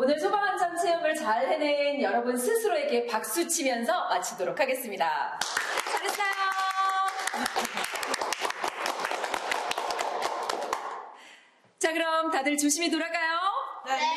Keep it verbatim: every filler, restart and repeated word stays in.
오늘 소방안전 체험을 잘 해낸 여러분 스스로에게 박수 치면서 마치도록 하겠습니다. 잘했어요. 자, 그럼 다들 조심히 돌아가요. 네.